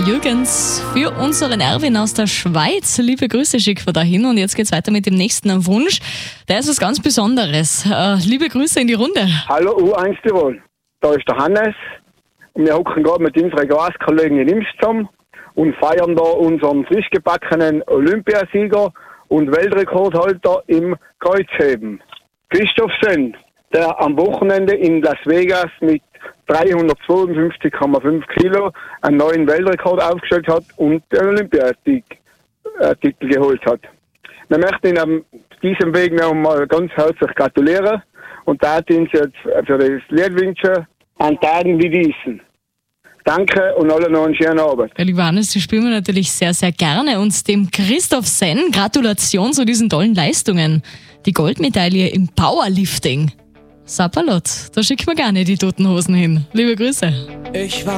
Jürgens für unseren Erwin aus der Schweiz. Liebe Grüße schicken wir dahin und jetzt geht's weiter mit dem nächsten Wunsch. Der ist was ganz Besonderes. Liebe Grüße in die Runde. Hallo U1 Tirol, da ist der Hannes und wir hocken gerade mit unseren Gaskollegen in Imst zusammen und feiern da unseren frisch gebackenen Olympiasieger und Weltrekordhalter im Kreuzheben. Christoph Senn, der am Wochenende in Las Vegas mit 352,5 Kilo einen neuen Weltrekord aufgestellt hat und den Olympiatitel geholt hat. Wir möchten ihn auf diesem Weg noch mal ganz herzlich gratulieren und da ihn jetzt für das Lied wünschen an Tagen wie diesen. Danke und alle noch einen schönen Abend. Ja, lieber Hannes, das spielen wir natürlich sehr, sehr gerne. Und dem Christoph Senn, Gratulation zu diesen tollen Leistungen. Die Goldmedaille im Powerlifting. Sapperlot, da schicken wir gerne die toten Hosen hin. Liebe Grüße.